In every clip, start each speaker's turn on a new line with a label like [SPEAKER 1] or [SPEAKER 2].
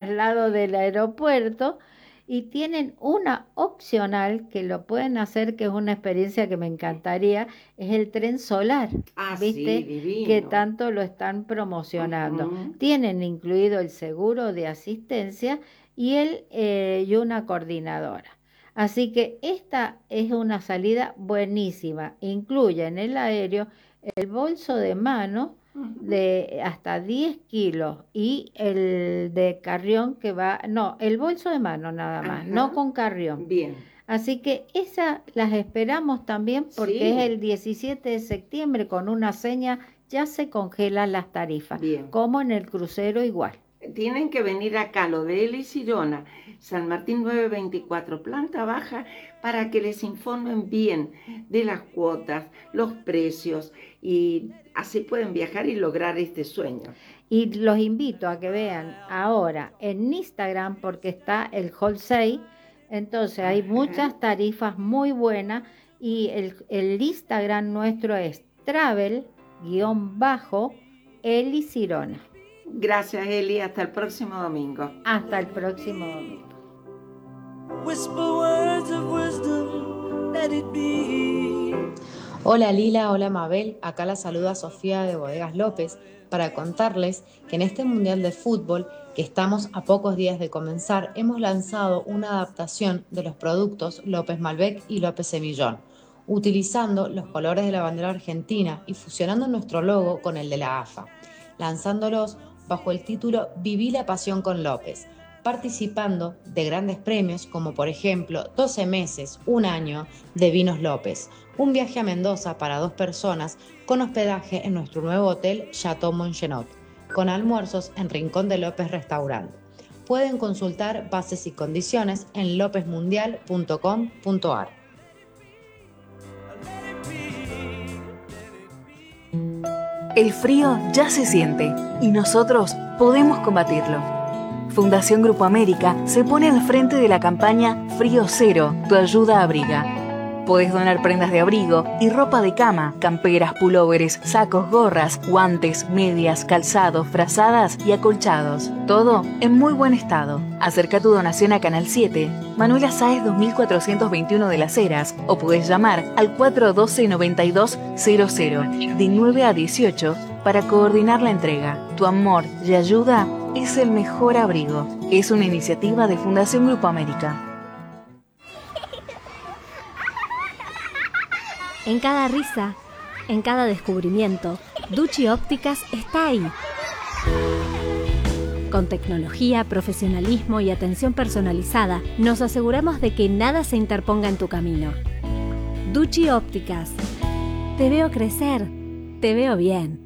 [SPEAKER 1] al lado del aeropuerto, y tienen una opcional que lo pueden hacer, que es una experiencia que me encantaría, es el tren solar, ¿viste?
[SPEAKER 2] Sí, divino.
[SPEAKER 1] Que tanto lo están promocionando. Tienen incluido el seguro de asistencia y una coordinadora. Así que esta es una salida buenísima. Incluye en el aéreo el bolso de mano de hasta 10 kilos y el de carrión que va, no, el bolso de mano nada más, no con carrión.
[SPEAKER 2] Bien.
[SPEAKER 1] Así que esas las esperamos también porque es el 17 de septiembre, con una seña ya se congelan las tarifas, como en el crucero igual.
[SPEAKER 2] Tienen que venir acá, lo de Eli Sirona, San Martín 924, planta baja, para que les informen bien de las cuotas, los precios, y así pueden viajar y lograr este sueño.
[SPEAKER 1] Y los invito a que vean ahora en Instagram, porque está el wholesale, entonces hay muchas tarifas muy buenas, y el Instagram nuestro es travel_Eli Sirona.
[SPEAKER 2] Gracias, Eli. Hasta el próximo domingo.
[SPEAKER 1] Hasta el próximo domingo.
[SPEAKER 3] Hola Lila, hola Mabel. Acá la saluda Sofía de Bodegas López para contarles que en este Mundial de Fútbol, que estamos a pocos días de comenzar, hemos lanzado una adaptación de los productos López Malbec y López Semillón, utilizando los colores de la bandera argentina y fusionando nuestro logo con el de la AFA, lanzándolos bajo el título Viví la pasión con López, participando de grandes premios como por ejemplo 12 meses, un año de Vinos López, un viaje a Mendoza para 2 personas con hospedaje en nuestro nuevo hotel Chateau Montgenot, con almuerzos en Rincón de López Restaurante. Pueden consultar bases y condiciones en lopezmundial.com.ar.
[SPEAKER 4] El frío ya se siente y nosotros podemos combatirlo. Fundación Grupo América se pone al frente de la campaña Frío Cero, tu ayuda abriga. Podés donar prendas de abrigo y ropa de cama, camperas, pulóveres, sacos, gorras, guantes, medias, calzados, frazadas y acolchados. Todo en muy buen estado. Acerca tu donación a Canal 7, Manuela Sáez 2421 de Las Heras, o podés llamar al 412-9200 de 9 a 18 para coordinar la entrega. Tu amor y ayuda es el mejor abrigo. Es una iniciativa de Fundación Grupo América.
[SPEAKER 5] En cada risa, en cada descubrimiento, Ducci Ópticas está ahí. Con tecnología, profesionalismo y atención personalizada, nos aseguramos de que nada se interponga en tu camino. Ducci Ópticas. Te veo crecer, te veo bien.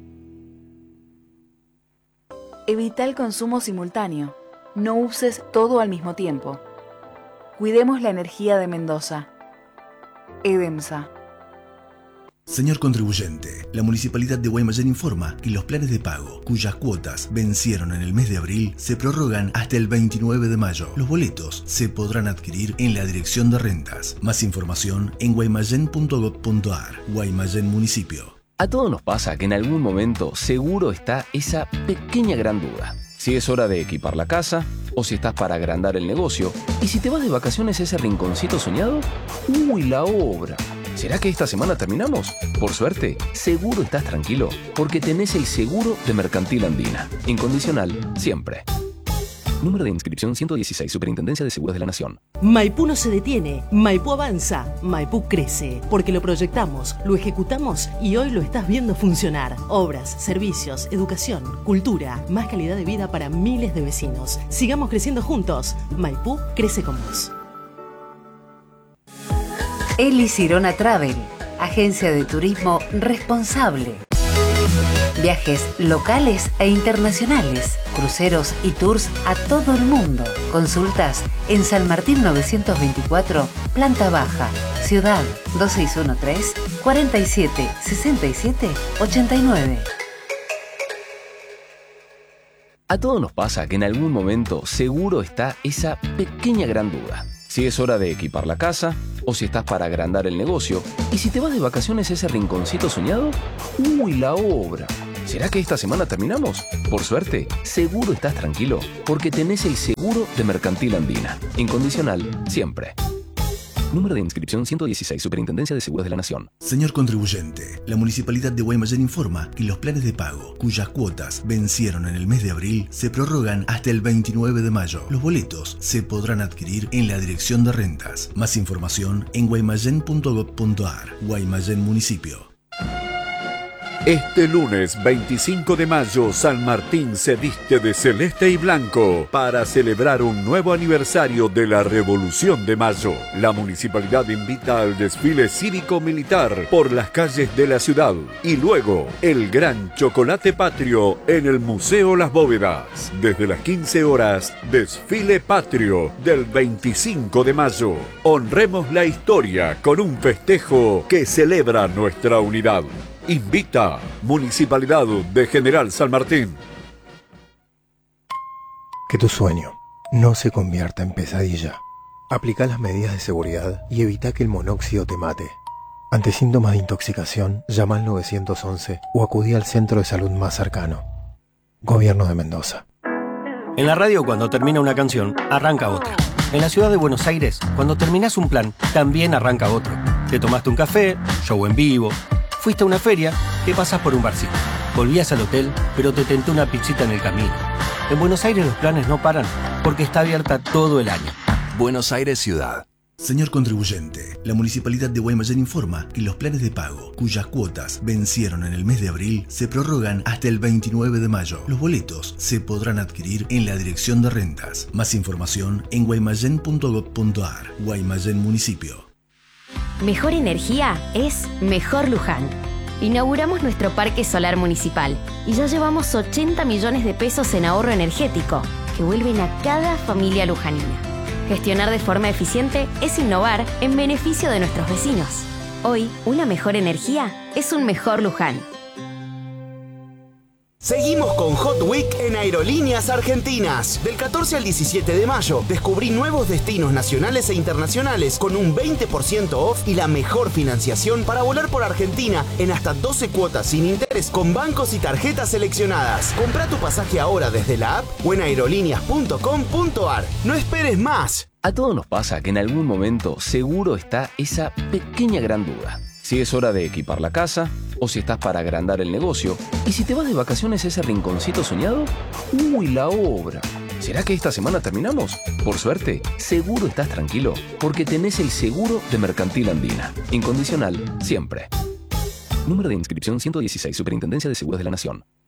[SPEAKER 4] Evita el consumo simultáneo. No uses todo al mismo tiempo. Cuidemos la energía de Mendoza. EDEMSA.
[SPEAKER 6] Señor contribuyente, la Municipalidad de Guaymallén informa que los planes de pago, cuyas cuotas vencieron en el mes de abril, se prorrogan hasta el 29 de mayo. Los boletos se podrán adquirir en la Dirección de Rentas. Más información en guaymallén.gov.ar. Guaymallén Municipio.
[SPEAKER 7] A todos nos pasa que en algún momento seguro está esa pequeña gran duda. Si es hora de equipar la casa, o si estás para agrandar el negocio, y si te vas de vacaciones a ese rinconcito soñado, ¡uy, la obra! ¿Será que esta semana terminamos? Por suerte, seguro estás tranquilo, porque tenés el seguro de Mercantil Andina. Incondicional, siempre. Número de inscripción 116, Superintendencia de Seguros de la Nación.
[SPEAKER 8] Maipú no se detiene, Maipú avanza, Maipú crece, porque lo proyectamos, lo ejecutamos y hoy lo estás viendo funcionar. Obras, servicios, educación, cultura, más calidad de vida para miles de vecinos. Sigamos creciendo juntos. Maipú crece con vos.
[SPEAKER 9] Eli Sirona Travel, agencia de turismo responsable. Viajes locales e internacionales, cruceros y tours a todo el mundo. Consultas en San Martín 924, planta baja, Ciudad 2613 47 67 89.
[SPEAKER 7] A todos nos pasa que en algún momento seguro está esa pequeña gran duda. Si es hora de equipar la casa, o si estás para agrandar el negocio, y si te vas de vacaciones a ese rinconcito soñado, ¡uy, la obra! ¿Será que esta semana terminamos? Por suerte, seguro estás tranquilo, porque tenés el seguro de Mercantil Andina. Incondicional, siempre. Número de inscripción 116, Superintendencia de Seguros de la Nación.
[SPEAKER 6] Señor contribuyente, la Municipalidad de Guaymallén informa que los planes de pago, cuyas cuotas vencieron en el mes de abril, se prorrogan hasta el 29 de mayo. Los boletos se podrán adquirir en la Dirección de Rentas. Más información en guaymallén.gov.ar. Guaymallén Municipio.
[SPEAKER 10] Este lunes 25 de mayo, San Martín se viste de celeste y blanco para celebrar un nuevo aniversario de la Revolución de Mayo. La municipalidad invita al desfile cívico-militar por las calles de la ciudad y luego el gran chocolate patrio en el Museo Las Bóvedas. Desde las 15 horas, desfile patrio del 25 de mayo. Honremos la historia con un festejo que celebra nuestra unidad. Invita Municipalidad de General San Martín.
[SPEAKER 11] Que tu sueño no se convierta en pesadilla. Aplica las medidas de seguridad y evita que el monóxido te mate. Ante síntomas de intoxicación, llama al 911 o acudí al centro de salud más cercano. Gobierno de Mendoza.
[SPEAKER 12] En la radio, cuando termina una canción, arranca otra. En la ciudad de Buenos Aires, cuando terminas un plan, también arranca otro. Te tomaste un café, show en vivo. Fuiste a una feria, te pasás por un barcito. Volvías al hotel, pero te tentó una pizzita en el camino. En Buenos Aires los planes no paran, porque está abierta todo el año.
[SPEAKER 6] Buenos Aires Ciudad. Señor contribuyente, la Municipalidad de Guaymallén informa que los planes de pago, cuyas cuotas vencieron en el mes de abril, se prorrogan hasta el 29 de mayo. Los boletos se podrán adquirir en la Dirección de Rentas. Más información en guaymallén.gov.ar. Guaymallén Municipio.
[SPEAKER 13] Mejor energía es Mejor Luján. Inauguramos nuestro parque solar municipal y ya llevamos 80 millones de pesos en ahorro energético que vuelven a cada familia lujanina. Gestionar de forma eficiente es innovar en beneficio de nuestros vecinos. Hoy, una mejor energía es un mejor Luján.
[SPEAKER 14] Seguimos con Hot Week en Aerolíneas Argentinas. Del 14 al 17 de mayo, descubrí nuevos destinos nacionales e internacionales con un 20% off y la mejor financiación para volar por Argentina en hasta 12 cuotas sin interés con bancos y tarjetas seleccionadas. Comprá tu pasaje ahora desde la app o en aerolíneas.com.ar. No esperes más.
[SPEAKER 7] A todos nos pasa que en algún momento seguro está esa pequeña gran duda. Si es hora de equipar la casa, o si estás para agrandar el negocio, y si te vas de vacaciones a ese rinconcito soñado, ¡uy, la obra! ¿Será que esta semana terminamos? Por suerte, seguro estás tranquilo, porque tenés el seguro de Mercantil Andina. Incondicional, siempre. Número de inscripción 116, Superintendencia de Seguros de la Nación.